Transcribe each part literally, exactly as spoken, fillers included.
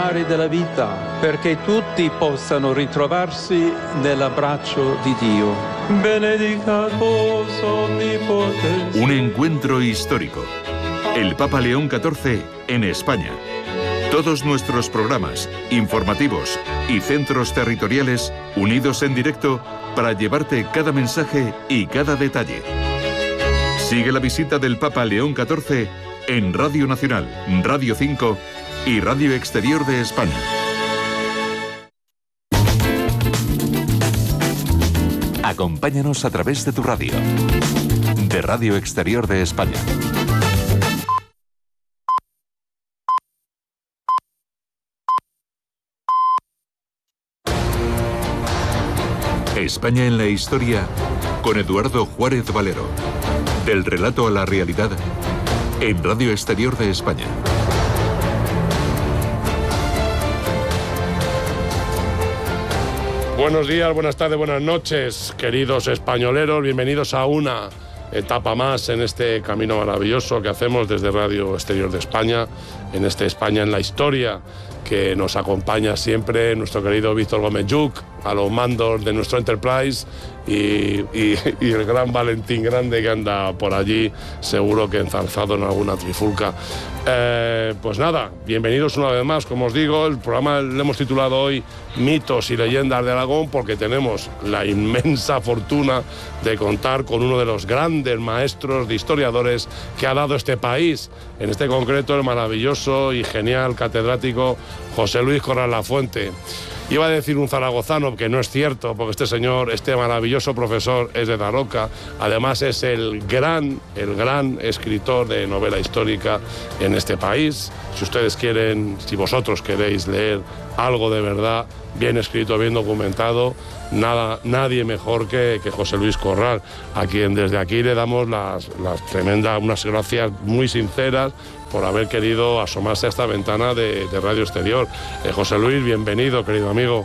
mare della vita, perché tutti possano ritrovarsi nell'abbraccio di Dio. Benedicat vos omnipotens. Un encuentro histórico. El Papa León catorce en España. Todos nuestros programas, informativos y centros territoriales unidos en directo para llevarte cada mensaje y cada detalle. Sigue la visita del Papa León catorce en Radio Nacional, Radio cinco y Radio Exterior de España. Acompáñanos a través de tu radio, de Radio Exterior de España. España en la historia con Eduardo Juárez Valero. Del relato a la realidad en Radio Exterior de España. Buenos días, buenas tardes, buenas noches, queridos españoleros. Bienvenidos a una etapa más en este camino maravilloso que hacemos desde Radio Exterior de España, en este España en la historia, que nos acompaña siempre nuestro querido Víctor Gómez Lluch, a los mandos de nuestro Enterprise, y, y, y el gran Valentín Grande, que anda por allí, seguro que enzarzado en alguna trifulca. Eh, pues nada, bienvenidos una vez más. Como os digo, el programa le hemos titulado hoy Mitos y Leyendas de Aragón, porque tenemos la inmensa fortuna de contar con uno de los grandes maestros de historiadores que ha dado este país, en este concreto el maravilloso y genial catedrático José Luis Corral Lafuente. Iba a decir un zaragozano, que no es cierto, porque este señor, este maravilloso profesor, es de Daroca. Además es el gran, el gran escritor de novela histórica en este país. Si ustedes quieren, si vosotros queréis leer algo de verdad, bien escrito, bien documentado, nada, nadie mejor que, que José Luis Corral, a quien desde aquí le damos las, las tremendas, unas gracias muy sinceras por haber querido asomarse a esta ventana de, de Radio Exterior. Eh, José Luis, bienvenido, querido amigo.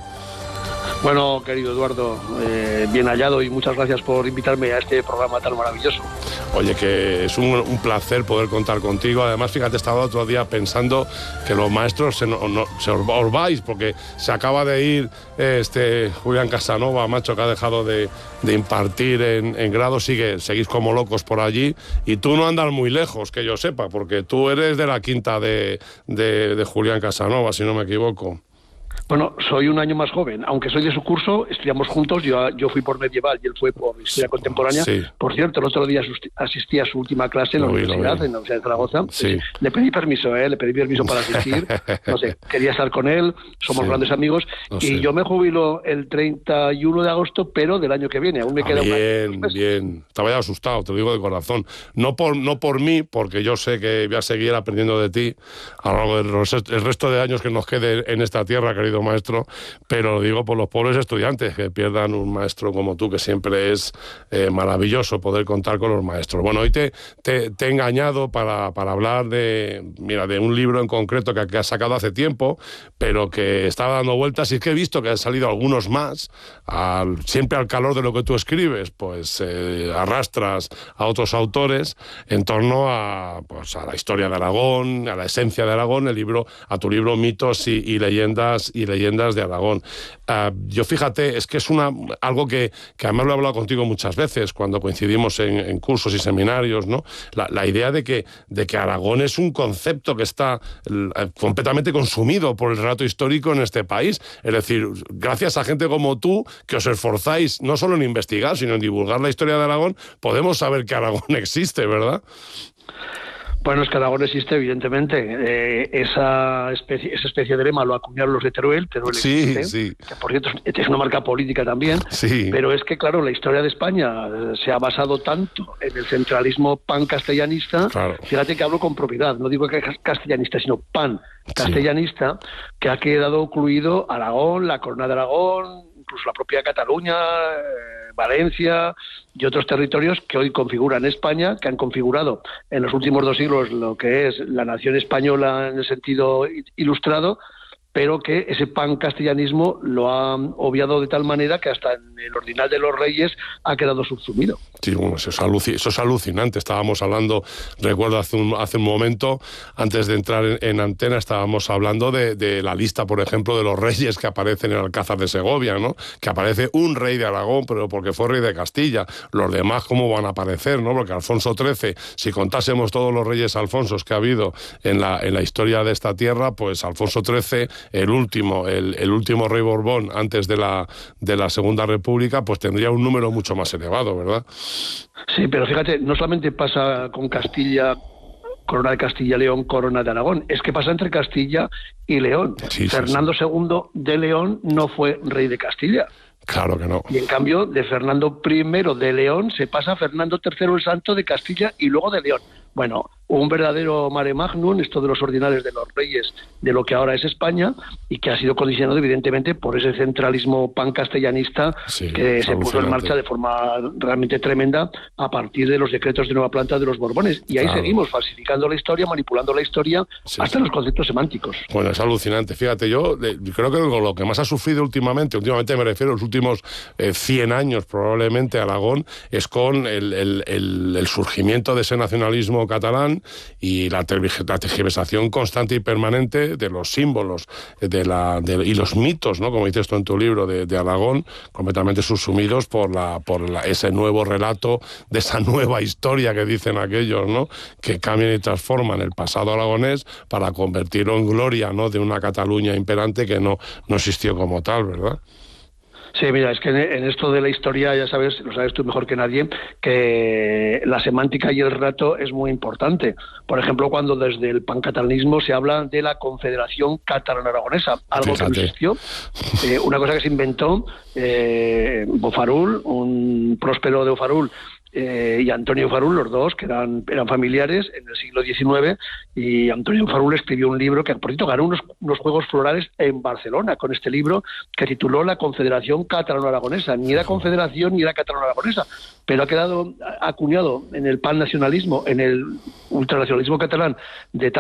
Bueno, querido Eduardo, eh, bien hallado, y muchas gracias por invitarme a este programa tan maravilloso. Oye, que es un, un placer poder contar contigo. Además, fíjate, estaba otro día pensando que los maestros se, no, no, se os, os vais, porque se acaba de ir este Julián Casanova, macho, que ha dejado de, de impartir en, en grado. Sigue, seguís como locos por allí, y tú no andas muy lejos, que yo sepa, porque tú eres de la quinta de, de, de Julián Casanova, si no me equivoco. Bueno, soy un año más joven, aunque soy de su curso, estudiamos juntos. Yo, yo fui por medieval y él fue por historia contemporánea. Sí. Por cierto, el otro día asistí a su última clase en la vi, universidad, en la Universidad de Zaragoza. Sí. Le pedí permiso, ¿eh? Le pedí permiso para asistir. No sé, quería estar con él, somos sí. grandes amigos. No y sé. Yo me jubilo el treinta y uno de agosto, pero del año que viene. Aún me queda ah, bien, un año. Bien, estaba ya asustado, te lo digo de corazón. No por, no por mí, porque yo sé que voy a seguir aprendiendo de ti a lo largo del resto de años que nos quede en esta tierra, querido maestro. Pero lo digo por los pobres estudiantes, que pierdan un maestro como tú, que siempre es eh, maravilloso poder contar con los maestros. Bueno, hoy te, te, te he engañado para, para hablar de, mira, de un libro en concreto que, que has sacado hace tiempo, pero que estaba dando vueltas, y es que he visto que han salido algunos más, al, siempre al calor de lo que tú escribes, pues eh, arrastras a otros autores en torno a, pues, a la historia de Aragón, a la esencia de Aragón, el libro, a tu libro Mitos y, y leyendas y leyendas de Aragón. Uh, yo fíjate, es que es una algo que, que además lo he hablado contigo muchas veces cuando coincidimos en, en cursos y seminarios, ¿no? La, la idea de que, de que Aragón es un concepto que está uh, completamente consumido por el relato histórico en este país. Es decir, gracias a gente como tú, que os esforzáis no solo en investigar, sino en divulgar la historia de Aragón, podemos saber que Aragón existe, ¿verdad? Bueno, es que Aragón existe, evidentemente. Eh, esa, especie, esa especie de lema lo acuñaron los de Teruel. Teruel sí, existe, sí. Que por cierto es una marca política también. Sí. Pero es que, claro, la historia de España se ha basado tanto en el centralismo pan-castellanista. Claro. Fíjate que hablo con propiedad, no digo que es castellanista, sino pan-castellanista, sí. Que ha quedado incluido Aragón, la Corona de Aragón, incluso la propia Cataluña, eh, Valencia y otros territorios que hoy configuran España, que han configurado en los últimos dos siglos lo que es la nación española en el sentido ilustrado, pero que ese pancastellanismo lo ha obviado de tal manera que hasta en el Ordinal de los Reyes ha quedado subsumido. Sí, bueno, eso es, aluci- eso es alucinante. Estábamos hablando, recuerdo hace un, hace un momento, antes de entrar en, en antena, estábamos hablando de, de la lista, por ejemplo, de los reyes que aparecen en el Alcázar de Segovia, ¿no? Que aparece un rey de Aragón, pero porque fue rey de Castilla. Los demás, ¿cómo van a aparecer, no? Porque Alfonso trece, si contásemos todos los reyes Alfonsos que ha habido en la, en la historia de esta tierra, pues Alfonso trece, el último, el, el último rey Borbón antes de la, de la Segunda República, pues tendría un número mucho más elevado, ¿verdad? Sí, pero fíjate, no solamente pasa con Castilla, corona de Castilla y León, corona de Aragón, es que pasa entre Castilla y León. Sí, sí, Fernando sí. segundo de León no fue rey de Castilla. Claro que no. Y en cambio, de Fernando primero de León se pasa a Fernando tercero el Santo de Castilla y luego de León. Bueno, un verdadero mare magnum, esto de los ordinales de los reyes de lo que ahora es España, y que ha sido condicionado evidentemente por ese centralismo pancastellanista Sí, que se puso en alucinante. marcha de forma realmente tremenda a partir de los decretos de nueva planta de los Borbones. Y ahí Claro. seguimos falsificando la historia, manipulando la historia, Sí, hasta sí. los conceptos semánticos. Bueno, es alucinante. Fíjate, yo eh, creo que lo que más ha sufrido últimamente, últimamente me refiero a los últimos eh, cien años probablemente, Aragón, es con el, el, el, el surgimiento de ese nacionalismo catalán y la, tergi- la tergiversación constante y permanente de los símbolos de la, de, y los mitos, ¿no? Como dices tú en tu libro, de, de Aragón, completamente subsumidos por, la, por la, ese nuevo relato de esa nueva historia que dicen aquellos, ¿no? Que cambian y transforman el pasado aragonés para convertirlo en gloria, ¿no? De una Cataluña imperante que no, no existió como tal, ¿verdad? Sí, mira, es que en esto de la historia, ya sabes, lo sabes tú mejor que nadie, que la semántica y el relato es muy importante. Por ejemplo, cuando desde el pancatalanismo se habla de la Confederación Catalano-Aragonesa, algo Fíjate. que no existió, eh, una cosa que se inventó eh, Bofarul, un próspero de Bofarul, Eh, y Antonio Bofarul, los dos, que eran, eran familiares en el siglo diecinueve, y Antonio Bofarul escribió un libro que, por cierto, ganó unos, unos Juegos Florales en Barcelona con este libro que tituló La Confederación Catalano-Aragonesa. Ni era confederación ni era catalano-aragonesa, pero ha quedado acuñado en el pan-nacionalismo, en el ultranacionalismo catalán, de tal